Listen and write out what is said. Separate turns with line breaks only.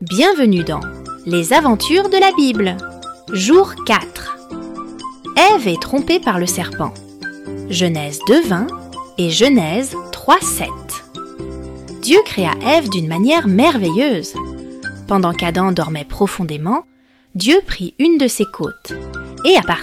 Bienvenue dans Les aventures de la Bible. Jour 4. Ève est trompée par le serpent. Genèse 2:20 et Genèse 3:7. Dieu créa Ève d'une manière merveilleuse. Pendant qu'Adam dormait profondément, Dieu prit une de ses côtes et à partir